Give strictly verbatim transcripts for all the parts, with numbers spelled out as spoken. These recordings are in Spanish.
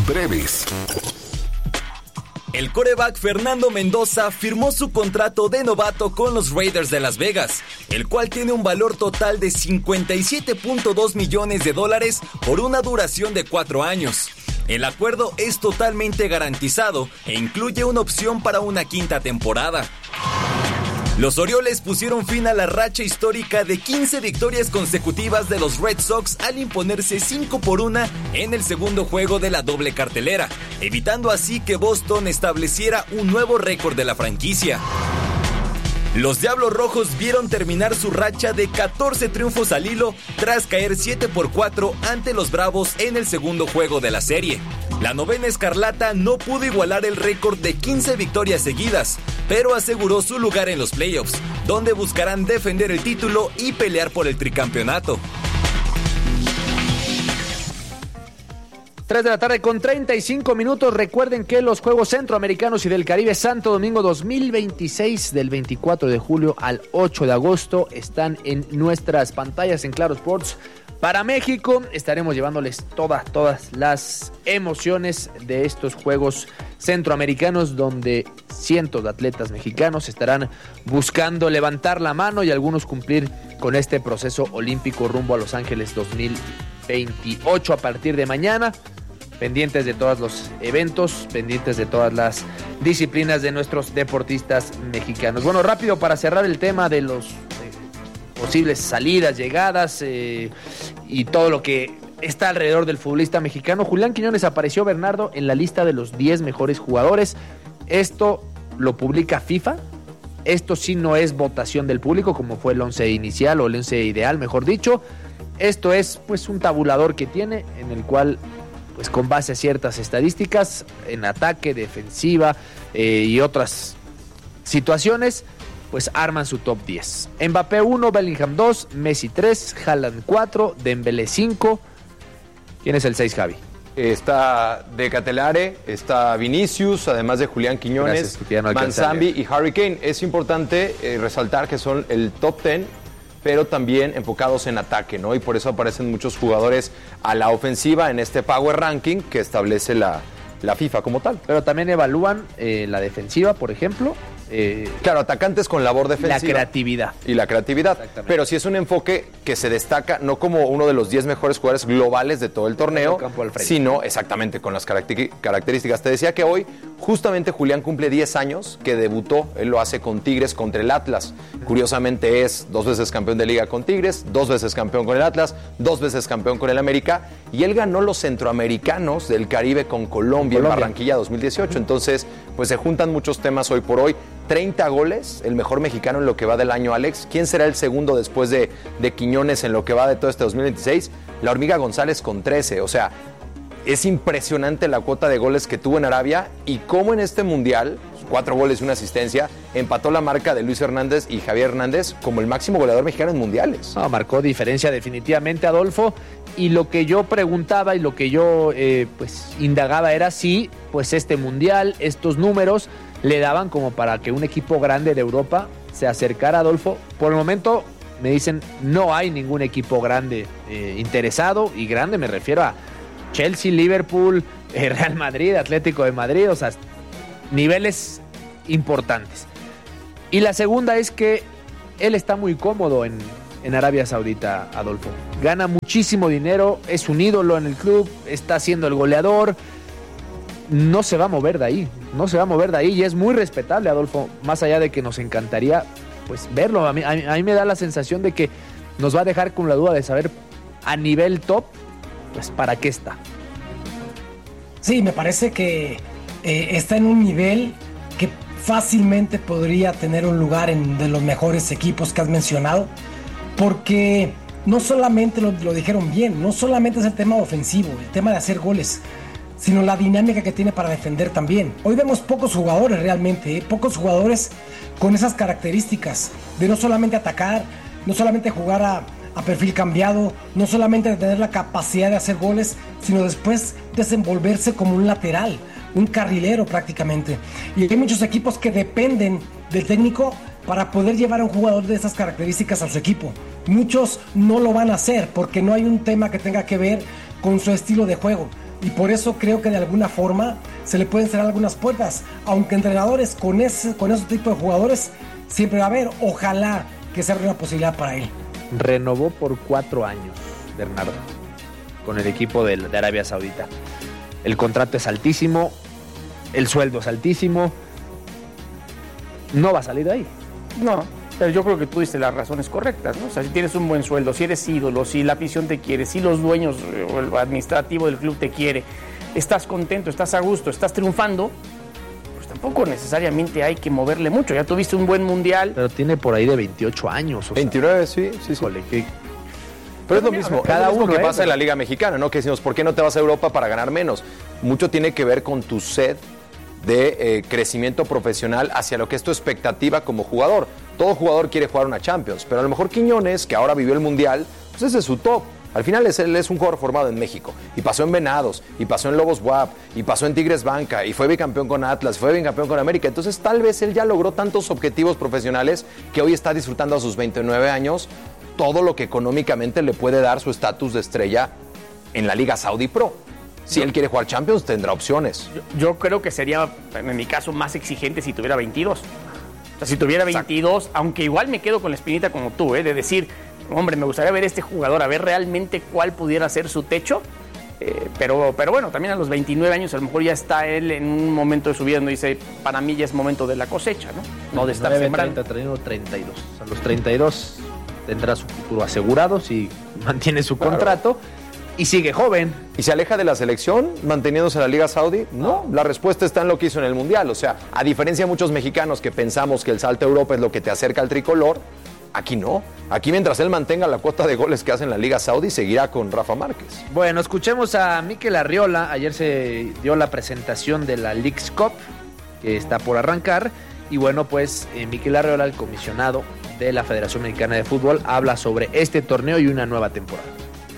breves. El quarterback Fernando Mendoza firmó su contrato de novato con los Raiders de Las Vegas, el cual tiene un valor total de cincuenta y siete punto dos millones de dólares por una duración de cuatro años. El acuerdo es totalmente garantizado e incluye una opción para una quinta temporada. Los Orioles pusieron fin a la racha histórica de quince victorias consecutivas de los Red Sox al imponerse cinco por uno en el segundo juego de la doble cartelera, evitando así que Boston estableciera un nuevo récord de la franquicia. Los Diablos Rojos vieron terminar su racha de catorce triunfos al hilo tras caer siete por cuatro ante los Bravos en el segundo juego de la serie. La novena escarlata no pudo igualar el récord de quince victorias seguidas, pero aseguró su lugar en los playoffs, donde buscarán defender el título y pelear por el tricampeonato. tres de la tarde con treinta y cinco minutos. Recuerden que los Juegos Centroamericanos y del Caribe Santo Domingo dos mil veintiséis, del veinticuatro de julio al ocho de agosto, están en nuestras pantallas en Claro Sports. Para México estaremos llevándoles todas, todas las emociones de estos Juegos Centroamericanos, donde cientos de atletas mexicanos estarán buscando levantar la mano y algunos cumplir con este proceso olímpico rumbo a Los Ángeles dos mil veintiocho a partir de mañana. Pendientes de todos los eventos, pendientes de todas las disciplinas de nuestros deportistas mexicanos. Bueno, rápido para cerrar el tema de los eh, posibles salidas, llegadas eh, y todo lo que está alrededor del futbolista mexicano. Julián Quiñones apareció, Bernardo, en la lista de los diez mejores jugadores. Esto lo publica FIFA. Esto sí no es votación del público como fue el once inicial o el once ideal, mejor dicho. Esto es pues un tabulador que tiene en el cual, pues con base a ciertas estadísticas en ataque, defensiva eh, y otras situaciones, pues arman su top diez. Mbappé uno, Bellingham dos, Messi tres, Haaland cuatro, Dembélé cinco. ¿Quién es el seis, Javi? Está De Catelare, está Vinicius, además de Julián Quiñones, Manzambi y Harry Kane. Es importante eh, resaltar que son el top diez, pero también enfocados en ataque, ¿no? Y por eso aparecen muchos jugadores a la ofensiva en este Power Ranking que establece la, la FIFA como tal. Pero también evalúan eh, la defensiva, por ejemplo. Eh, claro, atacantes con labor defensiva. La creatividad. Y la creatividad. Pero sí es un enfoque que se destaca no como uno de los diez mejores jugadores globales de todo el torneo, sino exactamente con las características. Te decía que hoy justamente Julián cumple diez años que debutó. Él lo hace con Tigres contra el Atlas. Curiosamente es dos veces campeón de Liga con Tigres, dos veces campeón con el Atlas, dos veces campeón con el América. Y él ganó los centroamericanos del Caribe con Colombia, Colombia. en Barranquilla dos mil dieciocho. Entonces, pues se juntan muchos temas hoy por hoy. treinta goles, el mejor mexicano en lo que va del año, Alex. ¿Quién será el segundo después de, de Quiñones en lo que va de todo este dos mil veintiséis? La Hormiga González con trece. O sea, es impresionante la cuota de goles que tuvo en Arabia y cómo en este mundial, cuatro goles y una asistencia, empató la marca de Luis Hernández y Javier Hernández como el máximo goleador mexicano en mundiales. No, marcó diferencia definitivamente, Adolfo. Y lo que yo preguntaba y lo que yo eh, pues indagaba era si pues este mundial, estos números le daban como para que un equipo grande de Europa se acercara, Adolfo. Por el momento me dicen no hay ningún equipo grande eh, interesado, y grande me refiero a Chelsea, Liverpool, eh, Real Madrid, Atlético de Madrid, o sea, niveles importantes. Y la segunda es que él está muy cómodo en, en Arabia Saudita, Adolfo. Gana muchísimo dinero, es un ídolo en el club, está siendo el goleador. No se va a mover de ahí, no se va a mover de ahí y es muy respetable, Adolfo, más allá de que nos encantaría pues verlo. A mí, a mí, a mí me da la sensación de que nos va a dejar con la duda de saber a nivel top, pues para qué está. Sí, me parece que eh, está en un nivel que fácilmente podría tener un lugar en de los mejores equipos que has mencionado, porque no solamente lo, lo dijeron bien, no solamente es el tema ofensivo, el tema de hacer goles, sino la dinámica que tiene para defender también. Hoy vemos pocos jugadores realmente, ¿eh? pocos jugadores con esas características de no solamente atacar, no solamente jugar a, a perfil cambiado, no solamente de tener la capacidad de hacer goles, sino después desenvolverse como un lateral, un carrilero prácticamente. Y hay muchos equipos que dependen del técnico para poder llevar a un jugador de esas características a su equipo. Muchos no lo van a hacer porque no hay un tema que tenga que ver con su estilo de juego. y por eso creo que de alguna forma se le pueden cerrar algunas puertas, aunque entrenadores con ese, con ese tipo de jugadores siempre va a haber, ojalá que sea una posibilidad para él. Renovó por cuatro años, Bernardo, con el equipo de, de Arabia Saudita. El contrato es altísimo, el sueldo es altísimo, no va a salir de ahí. No, pero yo creo que tú diste las razones correctas, ¿no? O sea, si tienes un buen sueldo, si eres ídolo, si la afición te quiere, si los dueños o el administrativo del club te quiere, estás contento, estás a gusto, estás triunfando, pues tampoco necesariamente hay que moverle mucho. Ya tuviste un buen mundial. Pero tiene por ahí de veintiocho años. O veintinueve, sea, sí, sí, sí. Híjole, que... Pero es lo mismo, cada uno que ¿eh? pasa en la Liga Mexicana, ¿no? Que decimos, ¿por qué no te vas a Europa para ganar menos? Mucho tiene que ver con tu sed de eh, crecimiento profesional hacia lo que es tu expectativa como jugador. Todo jugador quiere jugar una Champions, pero a lo mejor Quiñones, que ahora vivió el Mundial, pues ese es su top. Al final es, él es un jugador formado en México, y pasó en Venados, y pasó en Lobos W A P, y pasó en Tigres Banca, y fue bicampeón con Atlas, fue bicampeón con América. Entonces tal vez él ya logró tantos objetivos profesionales que hoy está disfrutando a sus veintinueve años todo lo que económicamente le puede dar su estatus de estrella en la Liga Saudi Pro. Si él quiere jugar Champions, tendrá opciones. Yo, yo creo que sería, en mi caso, más exigente si tuviera veintidós. O sea, si tuviera veintidós, exacto, aunque igual me quedo con la espinita como tú, ¿eh? De decir, hombre, me gustaría ver a este jugador, a ver realmente cuál pudiera ser su techo. Eh, pero, pero bueno, también a los veintinueve años a lo mejor ya está él en un momento de su vida donde dice, para mí ya es momento de la cosecha, ¿no? No de estar sembrando. treinta, treinta y dos. A los treinta y dos tendrá su futuro asegurado si mantiene su claro. contrato. Y sigue joven. ¿Y se aleja de la selección manteniéndose en la Liga Saudí? No, la respuesta está en lo que hizo en el Mundial. O sea, a diferencia de muchos mexicanos que pensamos que el salto a Europa es lo que te acerca al tricolor, aquí no. Aquí mientras él mantenga la cuota de goles que hace en la Liga Saudí, seguirá con Rafa Márquez. Bueno, escuchemos a Mikel Arriola. Ayer se dio la presentación de la Leagues Cup, que está por arrancar. Y bueno, pues eh, Mikel Arriola, el comisionado de la Federación Mexicana de Fútbol, habla sobre este torneo y una nueva temporada.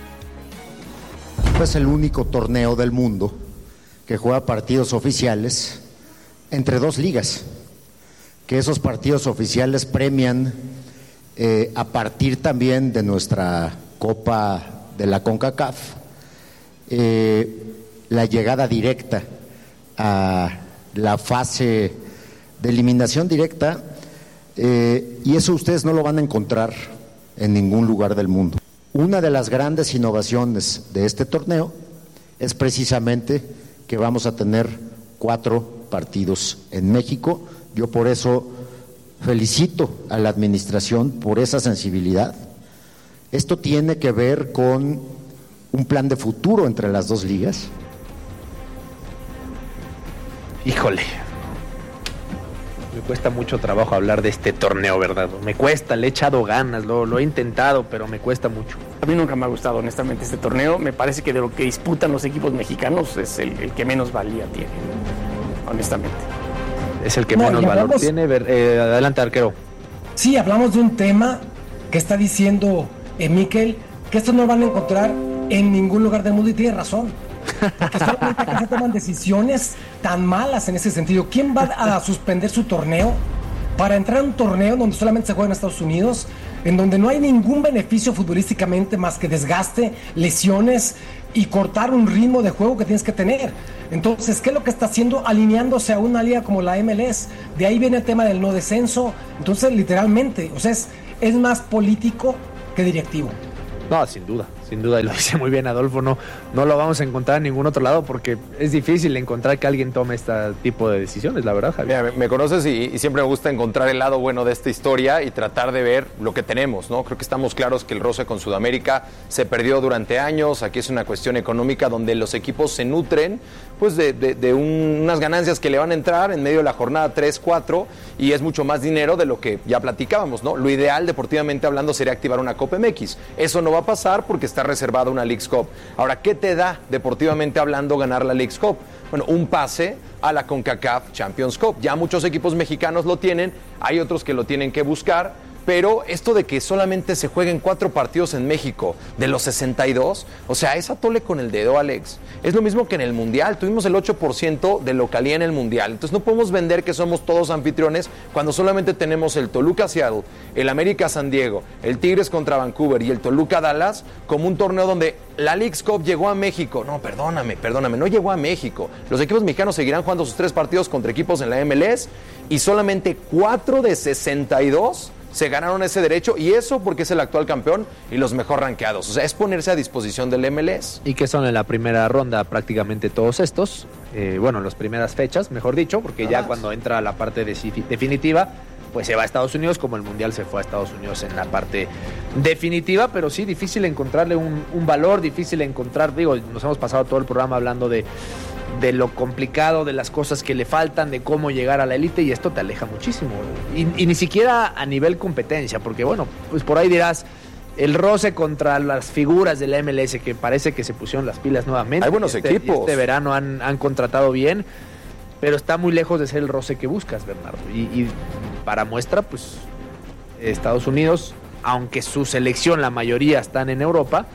Es el único torneo del mundo que juega partidos oficiales entre dos ligas, que esos partidos oficiales premian eh, a partir también de nuestra Copa de la CONCACAF eh, la llegada directa a la fase de eliminación directa, eh, y eso ustedes no lo van a encontrar en ningún lugar del mundo. Una de las grandes innovaciones de este torneo es precisamente que vamos a tener cuatro partidos en México. Yo por eso felicito a la administración por esa sensibilidad. Esto tiene que ver con un plan de futuro entre las dos ligas. Híjole, me cuesta mucho trabajo hablar de este torneo, ¿verdad? Me cuesta, le he echado ganas, lo, lo he intentado, pero me cuesta mucho. A mí nunca me ha gustado, honestamente, este torneo. Me parece que de lo que disputan los equipos mexicanos es el, el que menos valía tiene, honestamente. Es el que no, menos hablamos, valor tiene. Eh, adelante, arquero. Sí, hablamos de un tema que está diciendo eh, Mikel, que esto no lo van a encontrar en ningún lugar del mundo, y tiene razón. Porque solamente acá se toman decisiones tan malas en ese sentido. ¿Quién va a suspender su torneo para entrar a un torneo donde solamente se juega en Estados Unidos, en donde no hay ningún beneficio futbolísticamente más que desgaste, lesiones y cortar un ritmo de juego que tienes que tener? Entonces, ¿qué es lo que está haciendo? Alineándose a una liga como la M L S. De ahí viene el tema del no descenso. Entonces, literalmente, o sea, es, es más político que directivo. No, sin duda, sin duda, y lo dice muy bien Adolfo, no, no lo vamos a encontrar en ningún otro lado porque es difícil encontrar que alguien tome este tipo de decisiones, la verdad, Javier. Mira, me, me conoces y, y siempre me gusta encontrar el lado bueno de esta historia y tratar de ver lo que tenemos, ¿no? Creo que estamos claros que el roce con Sudamérica se perdió durante años. Aquí es una cuestión económica donde los equipos se nutren pues de, de, de un, unas ganancias que le van a entrar en medio de la jornada tres cuatro, y es mucho más dinero de lo que ya platicábamos, ¿no? Lo ideal, deportivamente hablando, sería activar una Copa M X. Eso no va a pasar porque está reservada una Leagues Cup. Ahora, ¿qué te da, deportivamente hablando, ganar la Leagues Cup? Bueno, un pase a la CONCACAF Champions Cup. Ya muchos equipos mexicanos lo tienen, hay otros que lo tienen que buscar, Pero esto de que solamente se jueguen cuatro partidos en México de los sesenta y dos, o sea, es atole con el dedo, Alex. Es lo mismo que en el Mundial. Tuvimos el ocho por ciento de localía en el Mundial. Entonces no podemos vender que somos todos anfitriones cuando solamente tenemos el Toluca Seattle, el América San Diego, el Tigres contra Vancouver y el Toluca Dallas como un torneo donde la Leagues Cup llegó a México. No, perdóname, perdóname, no llegó a México. Los equipos mexicanos seguirán jugando sus tres partidos contra equipos en la M L S y solamente cuatro de sesenta y dos se ganaron ese derecho, y eso porque es el actual campeón y los mejor rankeados. O sea, es ponerse a disposición del M L S. Y que son en la primera ronda prácticamente todos estos, eh, bueno, en las primeras fechas, mejor dicho, porque ah, ya cuando entra la parte de, definitiva, pues se va a Estados Unidos, como el Mundial se fue a Estados Unidos en la parte definitiva, pero sí, difícil encontrarle un, un valor, difícil encontrar, digo, nos hemos pasado todo el programa hablando de de lo complicado, de las cosas que le faltan, de cómo llegar a la élite, y esto te aleja muchísimo. Y, y ni siquiera a nivel competencia, porque bueno, pues por ahí dirás, el roce contra las figuras de la M L S, que parece que se pusieron las pilas nuevamente. Hay buenos este, equipos. Este verano han, han contratado bien, pero está muy lejos de ser el roce que buscas, Bernardo. Y, y para muestra, pues, Estados Unidos, aunque su selección, la mayoría están en Europa,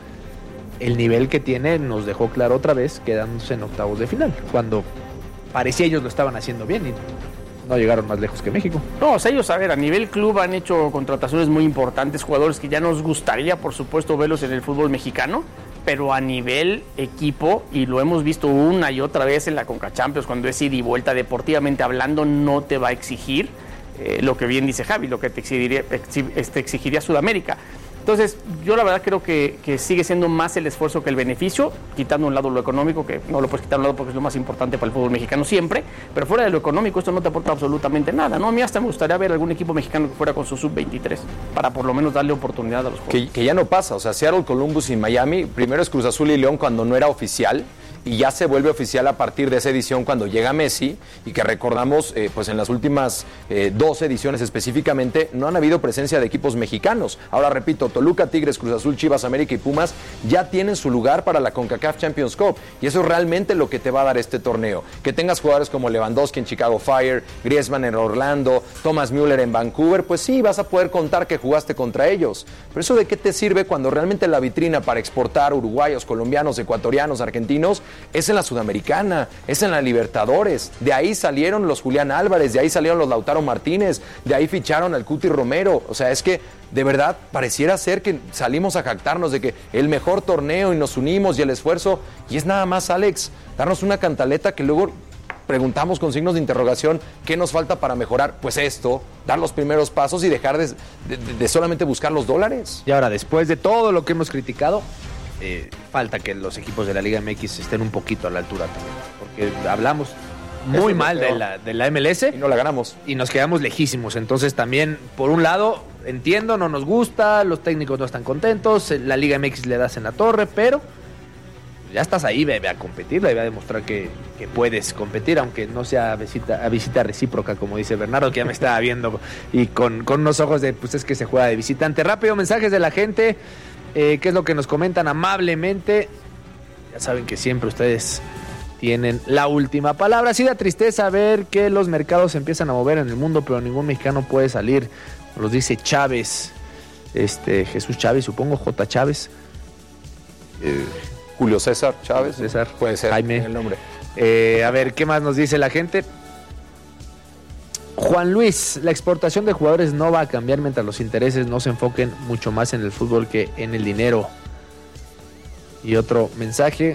el nivel que tiene nos dejó claro otra vez quedándose en octavos de final, cuando parecía ellos lo estaban haciendo bien y no llegaron más lejos que México. No, o sea, ellos, a ver, a nivel club han hecho contrataciones muy importantes, jugadores que ya nos gustaría, por supuesto, verlos en el fútbol mexicano, pero a nivel equipo, y lo hemos visto una y otra vez en la Conca Champions, cuando es ida y vuelta, deportivamente hablando, no te va a exigir eh, lo que bien dice Javi, lo que te exigiría, este, exigiría Sudamérica. Entonces, yo la verdad creo que, que sigue siendo más el esfuerzo que el beneficio, quitando un lado lo económico, que no lo puedes quitar a un lado porque es lo más importante para el fútbol mexicano siempre, pero fuera de lo económico esto no te aporta absolutamente nada, ¿no? A mí hasta me gustaría ver algún equipo mexicano que fuera con su sub veintitrés, para por lo menos darle oportunidad a los jugadores. Que, que ya no pasa, o sea, Seattle, Columbus y Miami, primero es Cruz Azul y León cuando no era oficial, y ya se vuelve oficial a partir de esa edición cuando llega Messi, y que recordamos, eh, pues en las últimas eh, dos ediciones específicamente, no han habido presencia de equipos mexicanos. Ahora repito, Toluca, Tigres, Cruz Azul, Chivas, América y Pumas ya tienen su lugar para la CONCACAF Champions Cup, y eso es realmente lo que te va a dar este torneo. Que tengas jugadores como Lewandowski en Chicago Fire, Griezmann en Orlando, Thomas Müller en Vancouver, pues sí, vas a poder contar que jugaste contra ellos. Pero eso ¿de qué te sirve cuando realmente la vitrina para exportar uruguayos, colombianos, ecuatorianos, argentinos es en la Sudamericana, es en la Libertadores? De ahí salieron los Julián Álvarez, de ahí salieron los Lautaro Martínez, de ahí ficharon al Cuti Romero. O sea, es que de verdad pareciera ser que salimos a jactarnos de que el mejor torneo y nos unimos y el esfuerzo, y es nada más, Alex, darnos una cantaleta que luego preguntamos con signos de interrogación qué nos falta para mejorar. Pues esto, dar los primeros pasos y dejar de, de, de solamente buscar los dólares. Y ahora, después de todo lo que hemos criticado, Eh, falta que los equipos de la Liga M X estén un poquito a la altura también, porque hablamos muy mal de la, de la M L S y no la ganamos y nos quedamos lejísimos. Entonces también, por un lado, entiendo, no nos gusta, los técnicos no están contentos, la Liga M X le das en la torre, pero ya estás ahí, ve, ve a competir, ve a demostrar que, que puedes competir, aunque no sea a visita, a visita recíproca, como dice Bernardo, que ya me estaba viendo y con, con unos ojos de, pues es que se juega de visitante. Rápido, mensajes de la gente. Eh, ¿Qué es lo que nos comentan amablemente? Ya saben que siempre ustedes tienen la última palabra. Sí da tristeza ver que los mercados se empiezan a mover en el mundo, pero ningún mexicano puede salir. Nos dice Chávez, este Jesús Chávez, supongo, J. Chávez. Eh, Julio César Chávez. César. Puede ser Jaime. el nombre. Eh, a ver, ¿qué más nos dice la gente? Juan Luis, la exportación de jugadores no va a cambiar mientras los intereses no se enfoquen mucho más en el fútbol que en el dinero. Y otro mensaje.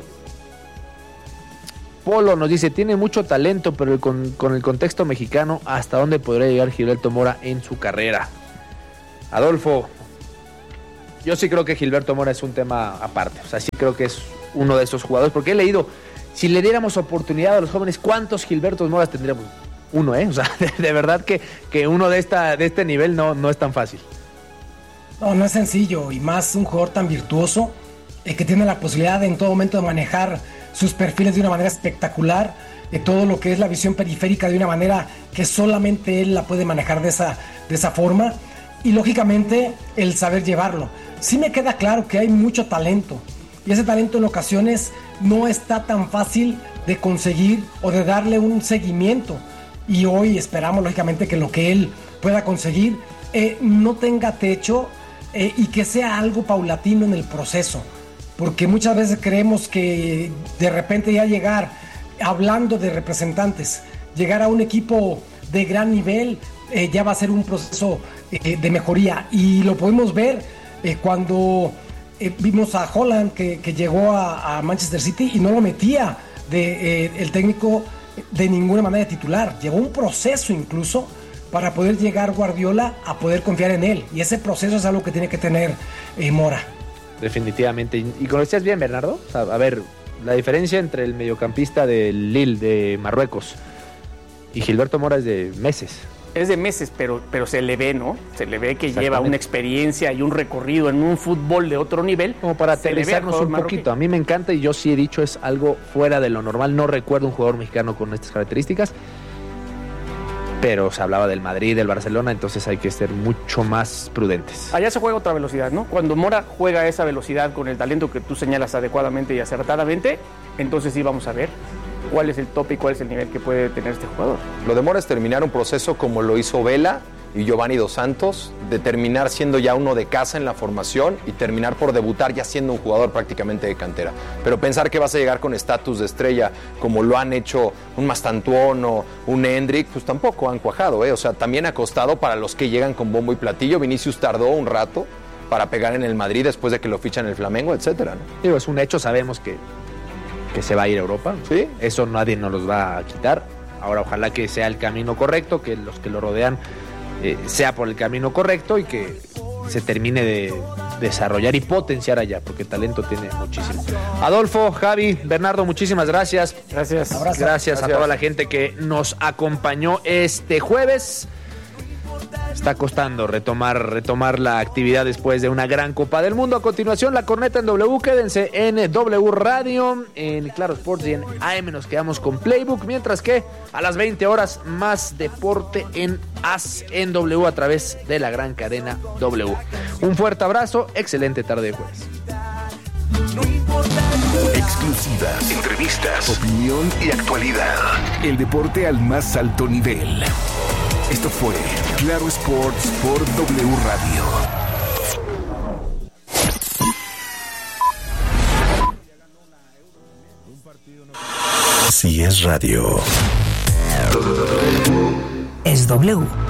Polo nos dice, tiene mucho talento, pero con, con el contexto mexicano, ¿hasta dónde podría llegar Gilberto Mora en su carrera? Adolfo, yo sí creo que Gilberto Mora es un tema aparte. O sea, sí creo que es uno de esos jugadores, porque he leído, si le diéramos oportunidad a los jóvenes, ¿cuántos Gilbertos Moras tendríamos? Uno, ¿eh? O sea, de, de verdad que, que uno de, esta, de este nivel no, no es tan fácil. No, no es sencillo, y más un jugador tan virtuoso eh, que tiene la posibilidad de, en todo momento de manejar sus perfiles de una manera espectacular, de todo lo que es la visión periférica de una manera que solamente él la puede manejar de esa, de esa forma, y lógicamente el saber llevarlo. Sí me queda claro que hay mucho talento, y ese talento en ocasiones no está tan fácil de conseguir o de darle un seguimiento. Y hoy esperamos, lógicamente, que lo que él pueda conseguir eh, no tenga techo eh, y que sea algo paulatino en el proceso. Porque muchas veces creemos que de repente ya llegar, hablando de representantes, llegar a un equipo de gran nivel eh, ya va a ser un proceso eh, de mejoría. Y lo podemos ver eh, cuando eh, vimos a Haaland que, que llegó a, a Manchester City y no lo metía de, eh, el técnico de ninguna manera titular. Llevó un proceso incluso para poder llegar Guardiola a poder confiar en él. Y ese proceso es algo que tiene que tener eh, Mora. Definitivamente. Y como decías bien, Bernardo, o sea, a ver, la diferencia entre el mediocampista del Lille de Marruecos y Gilberto Mora es de meses. Es de meses, pero, pero se le ve, ¿no? Se le ve que lleva una experiencia y un recorrido en un fútbol de otro nivel. Como para aterrizarnos un marroquí. poquito. A mí me encanta y yo sí he dicho es algo fuera de lo normal. No recuerdo un jugador mexicano con estas características. Pero se hablaba del Madrid, del Barcelona, entonces hay que ser mucho más prudentes. Allá se juega otra velocidad, ¿no? Cuando Mora juega a esa velocidad con el talento que tú señalas adecuadamente y acertadamente, entonces sí vamos a ver cuál es el tope y cuál es el nivel que puede tener este jugador. Lo de Mora es terminar un proceso como lo hizo Vela y Giovanni Dos Santos, de terminar siendo ya uno de casa en la formación y terminar por debutar ya siendo un jugador prácticamente de cantera. Pero pensar que vas a llegar con estatus de estrella como lo han hecho un Mastantuón o un Hendrick, pues tampoco han cuajado, ¿eh? O sea, también ha costado para los que llegan con bombo y platillo. Vinicius tardó un rato para pegar en el Madrid después de que lo fichan en el Flamengo, etcétera, ¿no? Digo, es un hecho, sabemos que, que se va a ir a Europa. ¿Sí? Eso nadie nos los va a quitar. Ahora ojalá que sea el camino correcto, que los que lo rodean Eh, sea por el camino correcto y que se termine de desarrollar y potenciar allá, porque talento tiene muchísimo. Adolfo, Javi, Bernardo, muchísimas gracias. Gracias. Gracias, gracias a toda la gente que nos acompañó este jueves. Está costando retomar, retomar la actividad después de una gran Copa del Mundo. A continuación, la corneta en W. Quédense en W Radio, en Claro Sports y en A M nos quedamos con Playbook. Mientras que a las veinte horas, más deporte en A S en W a través de la gran cadena W. Un fuerte abrazo, excelente tarde de jueves. Exclusivas, entrevistas, opinión y actualidad. El deporte al más alto nivel. Esto fue Claro Sports por W Radio. Si es radio. Es W.